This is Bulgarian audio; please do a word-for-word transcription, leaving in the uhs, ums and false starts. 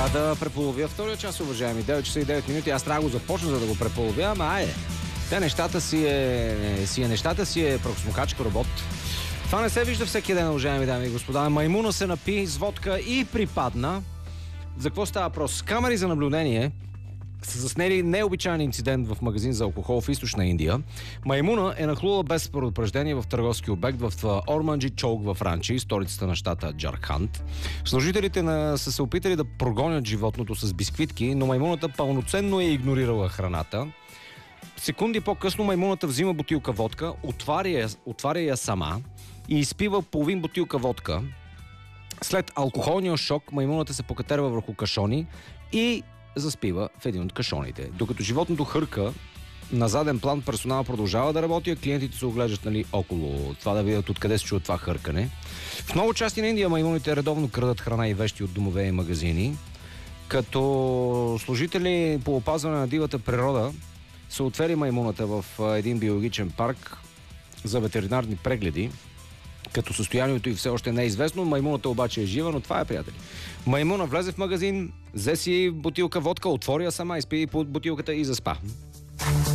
Трябва да преполовя втория час, уважаеми. девет часа и девет минути. Аз трябва да го започна, за да го преполовя, ама айде. Те нещата си е... си е нещата си е прахосмокачка робот. Това не се вижда всеки ден, уважаеми дами и господа. Маймуна се напи с водка и припадна. За какво става въпрос? Камери за наблюдение са заснели необичайен инцидент в магазин за алкохол в източна Индия. Маймуна е нахлула без предупреждение в търговски обект в Орманджи Чоук в Ранчи, столицата на щата Джарханд. Служителите на... са се опитали да прогонят животното с бисквитки, но маймуната пълноценно е игнорирала храната. Секунди по-късно маймуната взима бутилка водка, отваря я, отваря я сама и изпива половин бутилка водка. След алкохолния шок маймуната се покатерва върху кашони и заспива в един от кашоните. Докато животното хърка, на заден план персонал продължава да работи, а клиентите се оглеждат, нали, около това да видят откъде се чува това хъркане. В много части на Индия маймуните редовно крадат храна и вещи от домове и магазини, като служители по опазване на дивата природа са отвели маймуната в един биологичен парк за ветеринарни прегледи, като състоянието й все още не е известно. Маймуната обаче е жива, но това е, приятели. Маймуна влезе в магазин, взе си бутилка водка, отвори я сама, изпи под бутилката и заспа.